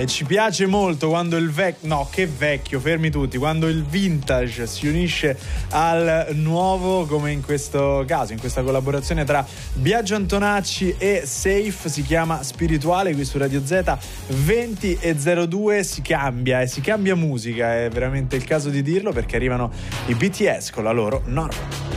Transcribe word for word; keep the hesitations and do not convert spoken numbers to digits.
E ci piace molto quando il vecchio, no che vecchio, fermi tutti, quando il vintage si unisce al nuovo, come in questo caso, in questa collaborazione tra Biagio Antonacci e Safe. Si chiama Spirituale qui su Radio Z. Venti e zero due, si cambia e si cambia musica, è veramente il caso di dirlo, perché arrivano i B T S con la loro Normal.